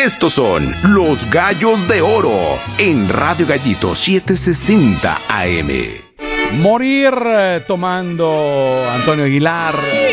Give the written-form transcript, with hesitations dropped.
Estos son los Gallos de Oro en Radio Gallito 760 AM. Morir tomando Antonio Aguilar.